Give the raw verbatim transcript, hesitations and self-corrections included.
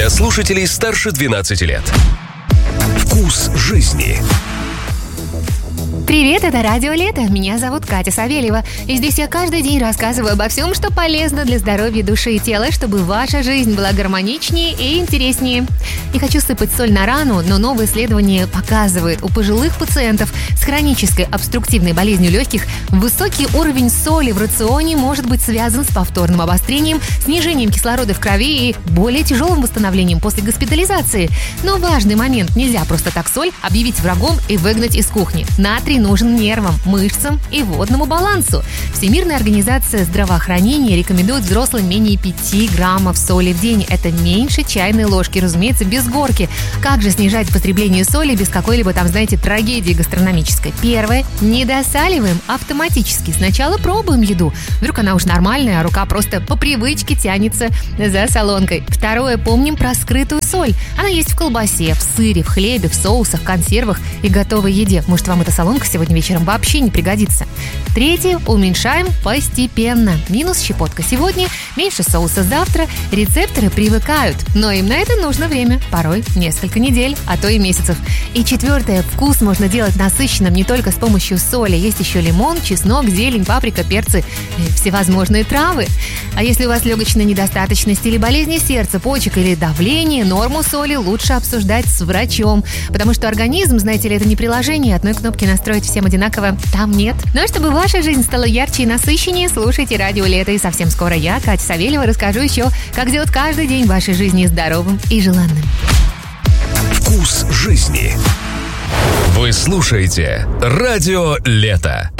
для слушателей старше двенадцати лет. Вкус жизни. Привет, это Радио Лето. Меня зовут Катя Савельева. И здесь я каждый день рассказываю обо всем, что полезно для здоровья души и тела, чтобы ваша жизнь была гармоничнее и интереснее. Не хочу сыпать соль на рану, но новое исследование показывает, у пожилых пациентов с хронической обструктивной болезнью легких высокий уровень соли в рационе может быть связан с повторным обострением, снижением кислорода в крови и более тяжелым восстановлением после госпитализации. Но важный момент: нельзя просто так соль объявить врагом и выгнать из кухни. Натрий нужен нервам, мышцам и водному балансу. Всемирная организация здравоохранения рекомендует взрослым менее пяти граммов соли в день. Это меньше чайной ложки, разумеется, без горки. Как же снижать потребление соли без какой-либо там, знаете, трагедии гастрономической? Первое. Не досаливаем автоматически. Сначала пробуем еду. Вдруг она уж нормальная, а рука просто по привычке тянется за солонкой. Второе. Помним про скрытую соль. Она есть в колбасе, в сыре, в хлебе, в соусах, консервах и готовой еде. Может, вам эта солонка сегодня вечером вообще не пригодится. Третье. Уменьшаем постепенно. Минус щепотка сегодня, меньше соуса завтра. Рецепторы привыкают, но им на это нужно время. Порой несколько недель, а то и месяцев. И четвертое. Вкус можно делать насыщенным не только с помощью соли. Есть еще лимон, чеснок, зелень, паприка, перцы и всевозможные травы. А если у вас легочная недостаточность или болезни сердца, почек или давление, норму соли лучше обсуждать с врачом. Потому что организм, знаете ли, это не приложение, одной кнопки настроить всем одинаково там нет. Ну а чтобы ваша жизнь стала ярче и насыщеннее, слушайте Радио Лето. И совсем скоро я, Катя Савельева, расскажу еще, как сделать каждый день вашей жизни здоровым и желанным. Вкус жизни. Вы слушаете Радио Лето.